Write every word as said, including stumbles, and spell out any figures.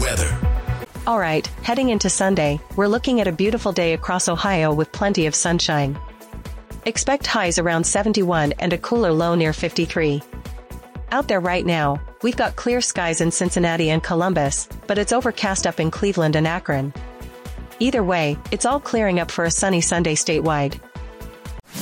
weather. Alright, heading into Sunday, we're looking at a beautiful day across Ohio with plenty of sunshine. Expect highs around seventy-one and a cooler low near fifty-three. Out there right now, we've got clear skies in Cincinnati and Columbus, but it's overcast up in Cleveland and Akron. Either way, it's all clearing up for a sunny Sunday statewide.